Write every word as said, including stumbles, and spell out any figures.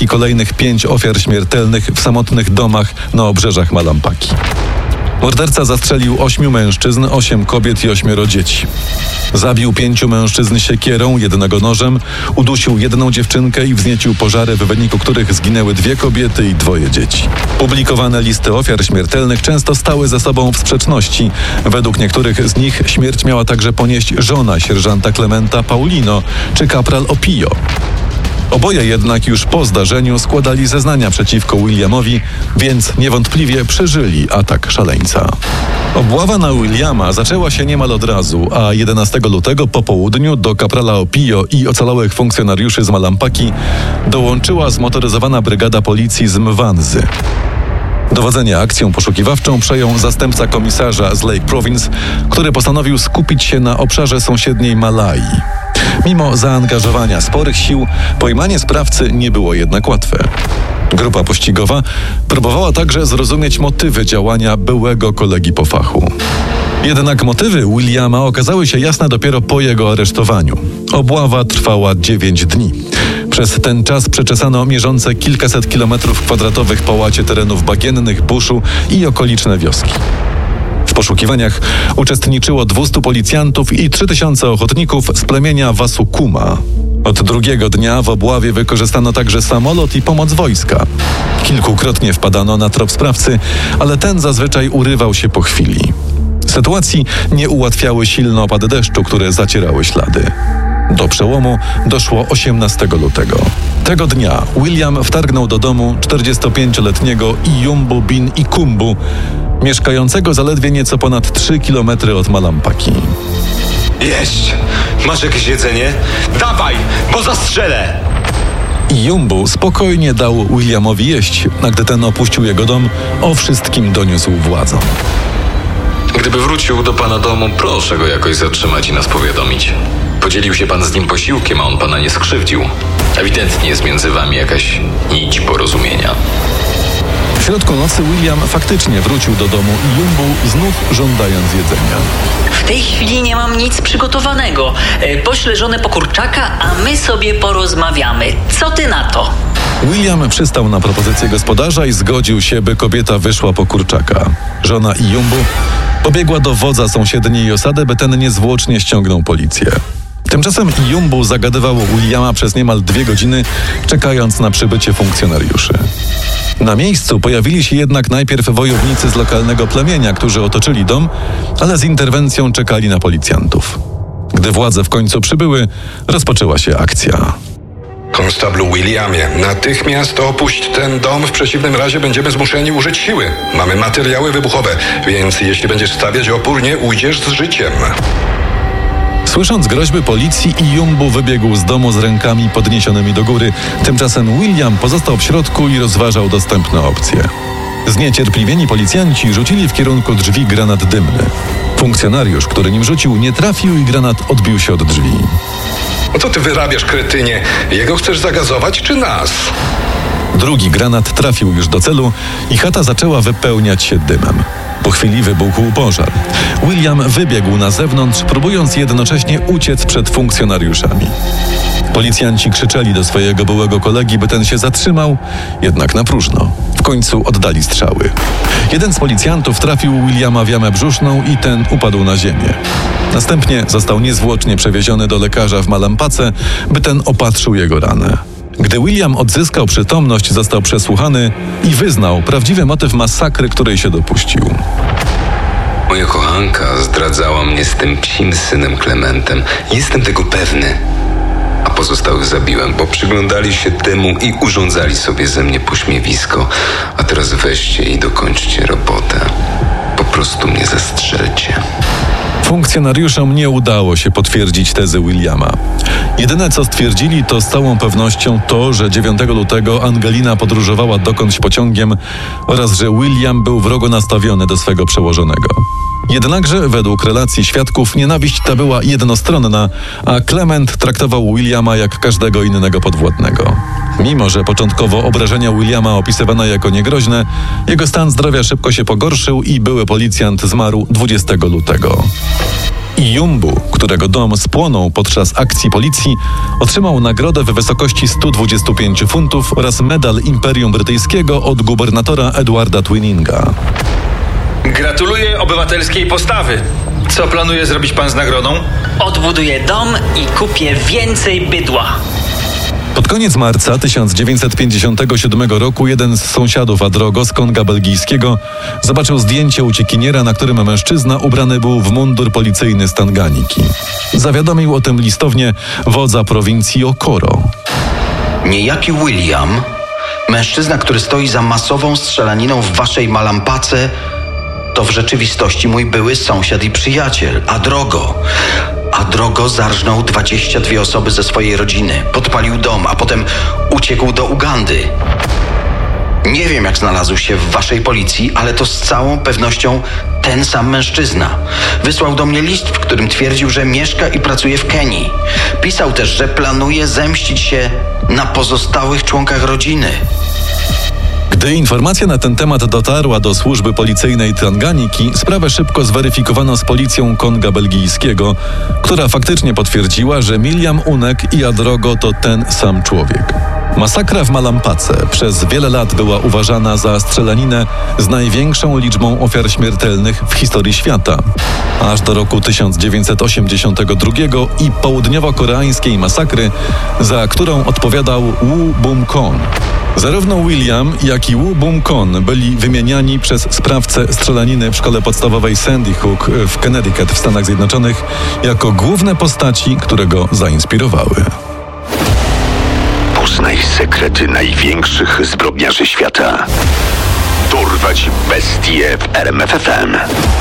i kolejnych pięć ofiar śmiertelnych w samotnych domach na obrzeżach Malampaki. Morderca zastrzelił ośmiu mężczyzn, osiem kobiet i ośmioro dzieci. Zabił pięciu mężczyzn siekierą, jednego nożem, udusił jedną dziewczynkę i wzniecił pożary, w wyniku których zginęły dwie kobiety i dwoje dzieci. Publikowane listy ofiar śmiertelnych często stały ze sobą w sprzeczności. Według niektórych z nich śmierć miała także ponieść żona sierżanta Clementa Paulino czy kapral Opio. Oboje jednak już po zdarzeniu składali zeznania przeciwko Williamowi, więc niewątpliwie przeżyli atak szaleńca. Obława na Williama zaczęła się niemal od razu, a jedenastego lutego po południu do kaprala Opio i ocalałych funkcjonariuszy z Malampaki dołączyła zmotoryzowana brygada policji z Mwanzy. Dowodzenie akcją poszukiwawczą przejął zastępca komisarza z Lake Province, który postanowił skupić się na obszarze sąsiedniej Malai. Mimo zaangażowania sporych sił, pojmanie sprawcy nie było jednak łatwe. Grupa pościgowa próbowała także zrozumieć motywy działania byłego kolegi po fachu. Jednak motywy Williama okazały się jasne dopiero po jego aresztowaniu. Obława trwała dziewięć dni. Przez ten czas przeczesano mierzące kilkaset kilometrów kwadratowych połacie terenów bagiennych, buszu i okoliczne wioski. W poszukiwaniach uczestniczyło dwustu policjantów i trzy tysiące ochotników z plemienia Wasukuma. Od drugiego dnia w obławie wykorzystano także samolot i pomoc wojska. Kilkukrotnie wpadano na trop sprawcy, ale ten zazwyczaj urywał się po chwili. Sytuacji nie ułatwiały silne opady deszczu, które zacierały ślady. Do przełomu doszło osiemnastego lutego. Tego dnia William wtargnął do domu czterdziestopięcioletniego Iyumbu bin Ikumbu, mieszkającego zaledwie nieco ponad trzy kilometry od Malampaki. Jeść! Masz jakieś jedzenie? Dawaj, bo zastrzelę! Iyumbu spokojnie dał Williamowi jeść, a gdy ten opuścił jego dom, o wszystkim doniósł władzom. Gdyby wrócił do pana domu, proszę go jakoś zatrzymać i nas powiadomić. Podzielił się pan z nim posiłkiem, a on pana nie skrzywdził. Ewidentnie jest między wami jakaś nić porozumienia. W środku nocy William faktycznie wrócił do domu Iyumbu, znów żądając jedzenia. W tej chwili nie mam nic przygotowanego. Poślę żonę po kurczaka, a my sobie porozmawiamy. Co ty na to? William przystał na propozycję gospodarza i zgodził się, by kobieta wyszła po kurczaka. Żona Iyumbu pobiegła do wodza sąsiedniej osady, by ten niezwłocznie ściągnął policję. Tymczasem Iyumbu zagadywał Williama przez niemal dwie godziny, czekając na przybycie funkcjonariuszy. Na miejscu pojawili się jednak najpierw wojownicy z lokalnego plemienia, którzy otoczyli dom, ale z interwencją czekali na policjantów. Gdy władze w końcu przybyły, rozpoczęła się akcja. Konstablu Williamie, natychmiast opuść ten dom, w przeciwnym razie będziemy zmuszeni użyć siły. Mamy materiały wybuchowe, więc jeśli będziesz stawiać opór, nie ujdziesz z życiem. Słysząc groźby policji, Iyumbu wybiegł z domu z rękami podniesionymi do góry. Tymczasem William pozostał w środku i rozważał dostępne opcje. Zniecierpliwieni policjanci rzucili w kierunku drzwi granat dymny. Funkcjonariusz, który nim rzucił, nie trafił i granat odbił się od drzwi. No co ty wyrabiasz, kretynie? Jego chcesz zagazować, czy nas? Drugi granat trafił już do celu i chata zaczęła wypełniać się dymem. Po chwili wybuchł pożar. William wybiegł na zewnątrz, próbując jednocześnie uciec przed funkcjonariuszami. Policjanci krzyczeli do swojego byłego kolegi, by ten się zatrzymał, jednak na próżno. W końcu oddali strzały. Jeden z policjantów trafił Williama w jamę brzuszną i ten upadł na ziemię. Następnie został niezwłocznie przewieziony do lekarza w Malampace, by ten opatrzył jego ranę. Gdy William odzyskał przytomność, został przesłuchany i wyznał prawdziwy motyw masakry, której się dopuścił. Moja kochanka zdradzała mnie z tym psim synem Clementem. Jestem tego pewny. A pozostałych zabiłem, bo przyglądali się temu i urządzali sobie ze mnie pośmiewisko. A teraz weźcie i dokończcie robotę. Po prostu mnie zastrzelcie. Funkcjonariuszom nie udało się potwierdzić tezy Williama. Jedyne co stwierdzili to z całą pewnością to, że dziewiątego lutego Angelina podróżowała dokądś pociągiem oraz że William był wrogo nastawiony do swego przełożonego. Jednakże według relacji świadków nienawiść ta była jednostronna, a Clement traktował Williama jak każdego innego podwładnego. Mimo że początkowo obrażenia Williama opisywano jako niegroźne, jego stan zdrowia szybko się pogorszył i były policjant zmarł dwudziestego lutego. Iyumbu, którego dom spłonął podczas akcji policji, otrzymał nagrodę w wysokości stu dwudziestu pięciu funtów oraz medal Imperium Brytyjskiego od gubernatora Edwarda Twininga. Gratuluję obywatelskiej postawy. Co planuje zrobić pan z nagrodą? Odbuduję dom i kupię więcej bydła. Pod koniec marca tysiąc dziewięćset pięćdziesiątego siódmego roku jeden z sąsiadów Adrogo z Konga Belgijskiego zobaczył zdjęcie uciekiniera, na którym mężczyzna ubrany był w mundur policyjny z Tanganiki. Zawiadomił o tym listownie wodza prowincji Okoro. Niejaki William, mężczyzna, który stoi za masową strzelaniną w waszej Malampace, to w rzeczywistości mój były sąsiad i przyjaciel, Adrogo. Adrogo zarżnął dwadzieścia dwie osoby ze swojej rodziny, podpalił dom, a potem uciekł do Ugandy. Nie wiem, jak znalazł się w waszej policji, ale to z całą pewnością ten sam mężczyzna. Wysłał do mnie list, w którym twierdził, że mieszka i pracuje w Kenii. Pisał też, że planuje zemścić się na pozostałych członkach rodziny. Gdy informacja na ten temat dotarła do służby policyjnej Tanganiki, sprawę szybko zweryfikowano z policją Konga Belgijskiego, która faktycznie potwierdziła, że Miliam Unek i Adrogo to ten sam człowiek. Masakra w Malampace przez wiele lat była uważana za strzelaninę z największą liczbą ofiar śmiertelnych w historii świata. Aż do roku tysiąc dziewięćset osiemdziesiątego drugiego i południowo-koreańskiej masakry, za którą odpowiadał Woo Bum Kon. Zarówno William, jak i Woo Bum Kon byli wymieniani przez sprawcę strzelaniny w szkole podstawowej Sandy Hook w Connecticut w Stanach Zjednoczonych jako główne postaci, które go zainspirowały. Poznaj sekrety największych zbrodniarzy świata. Dorwać bestie w R M F F M.